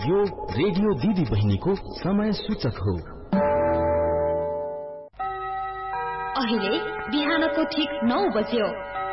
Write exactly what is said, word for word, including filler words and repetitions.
यो रेडियो दिदी बहिनीको समय सूचक हो। अहिले बिहानको ठीक नौ बज्यो।